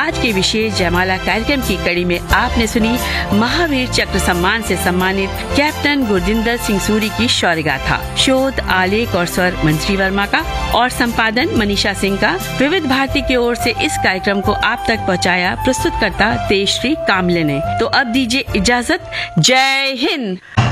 आज के विशेष जयमाला कार्यक्रम की कड़ी में आपने सुनी महावीर चक्र सम्मान से सम्मानित कैप्टन गुरजिंदर सिंह सूरी की शौर्य गाथा। शोध, आलेख और स्वर मंजरी वर्मा का और संपादन मनीषा सिंह का। विविध भारती की ओर से इस कार्यक्रम को आप तक पहुंचाया प्रस्तुतकर्ता तेजश्री कामले ने। तो अब दीजिए इजाजत। जय हिंद।